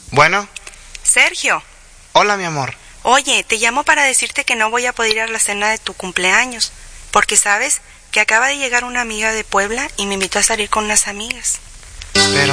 Bueno. Sergio. Hola, mi amor. Oye, te llamo para decirte que no voy a poder ir a la cena de tu cumpleaños, porque sabes que acaba de llegar una amiga de Puebla y me invitó a salir con unas amigas. Pero